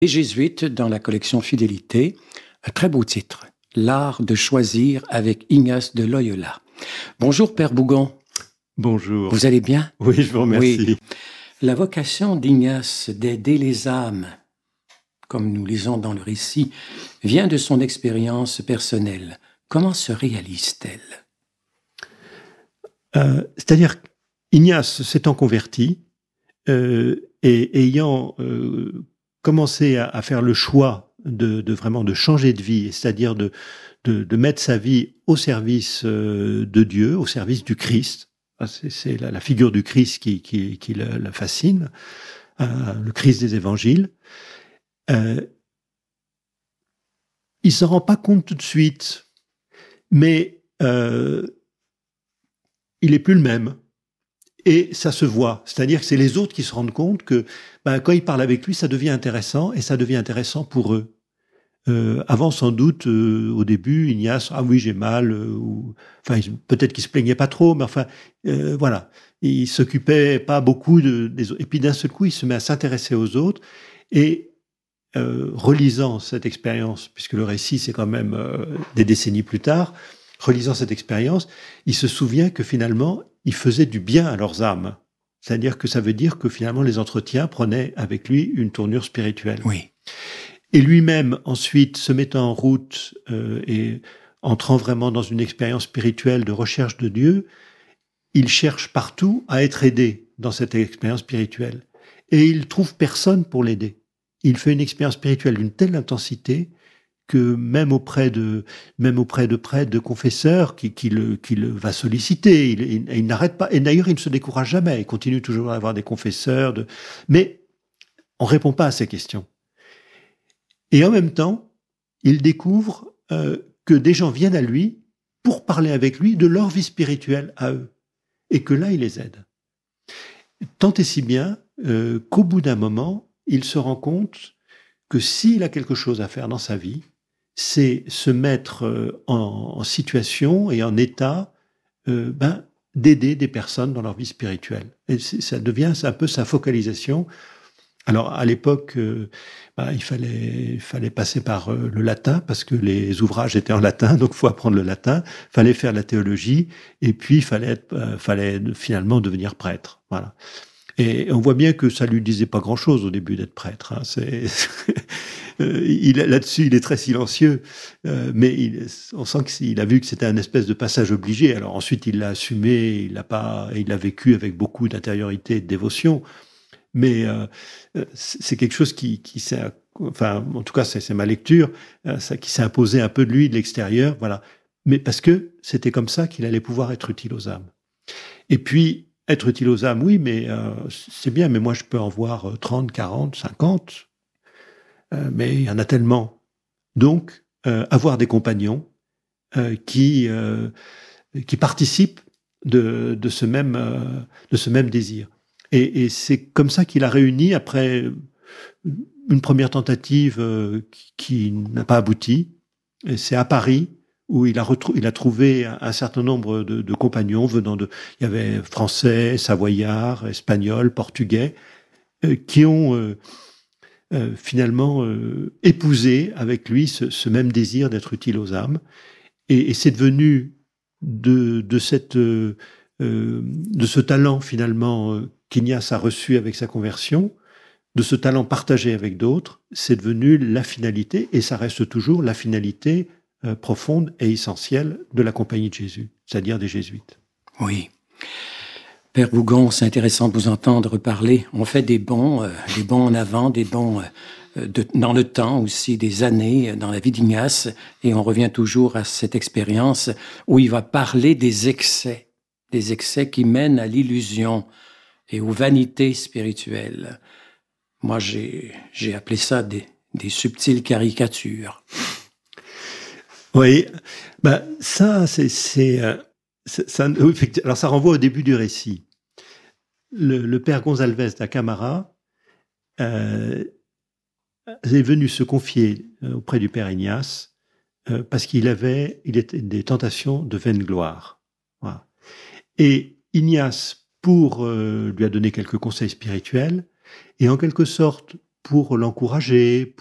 Les Jésuites, dans la collection Fidélité, un très beau titre, L'art de choisir avec Ignace de Loyola. Bonjour Père Bougon. Bonjour. Vous allez bien? Oui, je vous remercie. Oui. La vocation d'Ignace d'aider les âmes, comme nous lisons dans le récit, vient de son expérience personnelle. Comment se réalise-t-elle? C'est-à-dire qu'Ignace s'étant converti et ayant commencé à faire le choix de vraiment de changer de vie, c'est-à-dire de mettre sa vie au service de Dieu, au service du Christ. C'est la figure du Christ qui la fascine, le Christ des évangiles. Il s'en rend pas compte tout de suite, mais il est plus le même. Et ça se voit. C'est-à-dire que c'est les autres qui se rendent compte que quand ils parlent avec lui, ça devient intéressant, et ça devient intéressant pour eux. Avant, sans doute, au début, Ignace, ah oui, j'ai mal, peut-être qu'il se plaignait pas trop, mais voilà. Il s'occupait pas beaucoup des autres. Et puis d'un seul coup, il se met à s'intéresser aux autres, et relisant cette expérience, puisque le récit, c'est quand même des décennies plus tard, relisant cette expérience, il se souvient que finalement, il faisait du bien à leurs âmes. C'est-à-dire que ça veut dire que finalement, les entretiens prenaient avec lui une tournure spirituelle. Oui. Et lui-même, ensuite, se mettant en route et entrant vraiment dans une expérience spirituelle de recherche de Dieu, il cherche partout à être aidé dans cette expérience spirituelle. Et il trouve personne pour l'aider. Il fait une expérience spirituelle d'une telle intensité que même auprès de prêtres, de confesseurs, qui le va solliciter, il n'arrête pas. Et d'ailleurs, il ne se décourage jamais. Il continue toujours à avoir des confesseurs. Mais on répond pas à ces questions. Et en même temps, il découvre que des gens viennent à lui pour parler avec lui de leur vie spirituelle à eux. Et que là, il les aide. Tant et si bien qu'au bout d'un moment, il se rend compte que s'il a quelque chose à faire dans sa vie, c'est se mettre en situation et en état d'aider des personnes dans leur vie spirituelle. Et ça devient un peu sa focalisation. Alors, à l'époque, il fallait passer par le latin, parce que les ouvrages étaient en latin, donc il faut apprendre le latin, fallait faire la théologie, et puis il fallait finalement devenir prêtre. Voilà. Et on voit bien que ça lui disait pas grand-chose au début d'être prêtre. Hein. Là-dessus, il est très silencieux, mais on sent qu'il a vu que c'était un espèce de passage obligé. Alors ensuite, il l'a assumé, il l'a vécu avec beaucoup d'intériorité et de dévotion. Mais c'est quelque chose qui s'est, en tout cas, c'est ma lecture, qui s'est imposé un peu de lui, de l'extérieur, voilà. Mais parce que c'était comme ça qu'il allait pouvoir être utile aux âmes. Et puis, être utile aux âmes, oui, mais c'est bien, mais moi, je peux en voir 30, 40, 50, mais il y en a tellement. Donc, avoir des compagnons qui participent de ce même désir. Et c'est comme ça qu'il a réuni, après une première tentative qui n'a pas abouti. Et c'est à Paris où il a trouvé un certain nombre de compagnons il y avait français, savoyards, espagnols, portugais, qui ont finalement épousé avec lui ce même désir d'être utile aux âmes. Et c'est devenu de ce talent finalement qu'Ignace a reçu avec sa conversion, de ce talent partagé avec d'autres, c'est devenu la finalité, et ça reste toujours la finalité profonde et essentielle de la Compagnie de Jésus, c'est-à-dire des Jésuites. Oui. Père Bougon, c'est intéressant de vous entendre parler. On fait des bons en avant, des bons dans le temps aussi, des années dans la vie d'Ignace, et on revient toujours à cette expérience où il va parler des excès qui mènent à l'illusion et aux vanités spirituelles. Moi, j'ai appelé ça des subtiles caricatures. Oui, ça, alors ça renvoie au début du récit. Le père Gonzalves da Camara est venu se confier auprès du père Ignace parce qu'il était des tentations de vaine gloire. Voilà. Et Ignace, lui a donné quelques conseils spirituels, et en quelque sorte, pour l'encourager,